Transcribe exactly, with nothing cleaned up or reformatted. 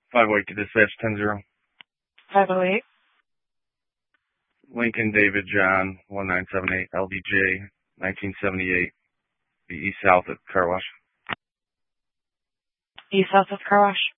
five oh eight to dispatch ten zero. five oh eight. Lincoln David John one nine seven eight L D J nineteen seventy-eight. The east south at car wash. East south of car wash.